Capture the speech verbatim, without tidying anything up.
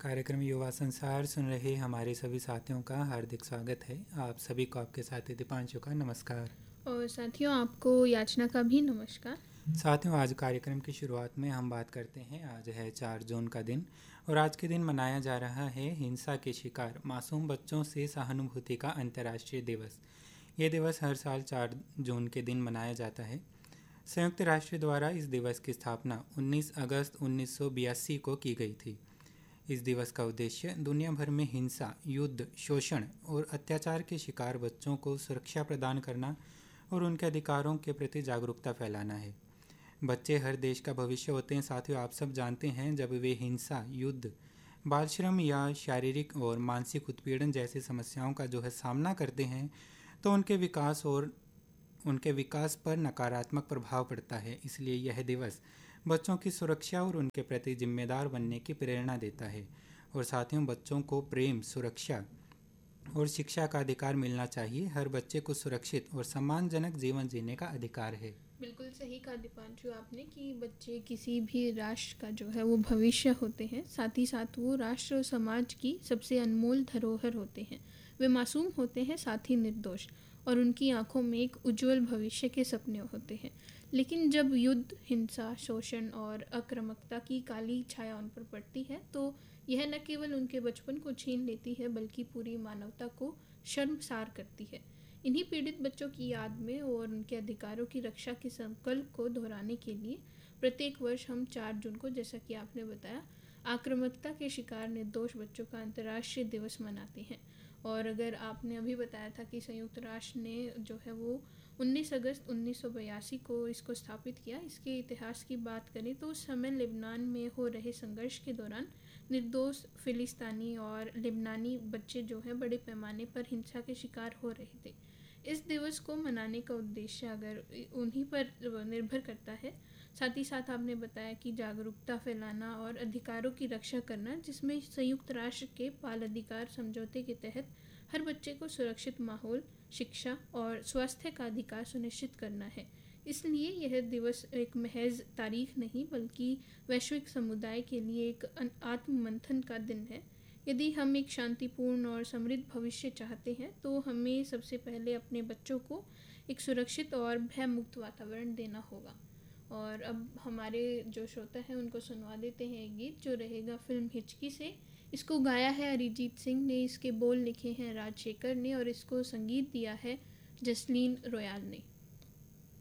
कार्यक्रम युवा संसार सुन रहे हमारे सभी साथियों का हार्दिक स्वागत है। आप सभी को आपके साथी दीपांशु का नमस्कार। और साथियों आपको याचना का भी नमस्कार। साथियों, आज कार्यक्रम की शुरुआत में हम बात करते हैं। आज है चार जून का दिन और आज के दिन मनाया जा रहा है हिंसा के शिकार मासूम बच्चों से सहानुभूति का अंतर्राष्ट्रीय दिवस। ये दिवस हर साल चार जून के दिन मनाया जाता है। संयुक्त राष्ट्र द्वारा इस दिवस की स्थापना उन्नीस अगस्त उन्नीस सौ बयासी को की गई थी। इस दिवस का उद्देश्य दुनिया भर में हिंसा, युद्ध, शोषण और अत्याचार के शिकार बच्चों को सुरक्षा प्रदान करना और उनके अधिकारों के प्रति जागरूकता फैलाना है। बच्चे हर देश का भविष्य होते हैं। साथियों, आप सब जानते हैं, जब वे हिंसा, युद्ध, बाल श्रम या शारीरिक और मानसिक उत्पीड़न जैसी समस्याओं का जो है सामना करते हैं तो उनके विकास और उनके विकास पर नकारात्मक प्रभाव पड़ता है। इसलिए यह दिवस बच्चों की सुरक्षा और उनके प्रति जिम्मेदार बनने की प्रेरणा देता है। और साथियों, बच्चों को प्रेम, सुरक्षा और शिक्षा का अधिकार मिलना चाहिए। हर बच्चे को सुरक्षित और सम्मानजनक जीवन जीने का अधिकार है। बिल्कुल सही कहा दीपांशु आपने कि बच्चे किसी भी राष्ट्र का जो है वो भविष्य होते हैं। साथ ही साथ वो राष्ट्र और समाज की सबसे अनमोल धरोहर होते हैं। वे मासूम होते हैं, साथ ही निर्दोष, और उनकी आंखों में एक उज्जवल भविष्य के सपने होते हैं। लेकिन जब युद्ध, हिंसा, शोषण और आक्रामकता की काली छाया उन पर पड़ती है तो यह न केवल उनके बचपन को छीन लेती है बल्कि पूरी मानवता को शर्मसार करती है। इन्हीं पीड़ित बच्चों की याद में और उनके अधिकारों की रक्षा के संकल्प को दोहराने के लिए प्रत्येक वर्ष हम चार जून को, जैसा कि आपने बताया, आक्रामकता के शिकार निर्दोष बच्चों का अंतर्राष्ट्रीय दिवस मनाते हैं। और अगर आपने अभी बताया था कि संयुक्त राष्ट्र ने जो है वो उन्नीस अगस्त उन्नीस सौ बयासी को इसको स्थापित किया, इसके इतिहास की बात करें तो उस समय लेबनान में हो रहे संघर्ष के दौरान निर्दोष फिलिस्तीनी और लेबनानी बच्चे जो हैं बड़े पैमाने पर हिंसा के शिकार हो रहे थे। इस दिवस को मनाने का उद्देश्य अगर उन्हीं पर निर्भर करता है। साथ ही साथ आपने बताया कि जागरूकता फैलाना और अधिकारों की रक्षा करना, जिसमें संयुक्त राष्ट्र के बाल अधिकार समझौते के तहत हर बच्चे को सुरक्षित माहौल, शिक्षा और स्वास्थ्य का अधिकार सुनिश्चित करना है। इसलिए यह दिवस एक महज तारीख नहीं बल्कि वैश्विक समुदाय के लिए एक आत्ममंथन का दिन है। यदि हम एक शांतिपूर्ण और समृद्ध भविष्य चाहते हैं तो हमें सबसे पहले अपने बच्चों को एक सुरक्षित और भयमुक्त वातावरण देना होगा। और अब हमारे जो श्रोता हैं उनको सुनवा देते हैं एक गीत जो रहेगा फिल्म हिचकी से। इसको गाया है अरिजीत सिंह ने, इसके बोल लिखे हैं राजशेखर ने और इसको संगीत दिया है जसलीन रोयाल ने।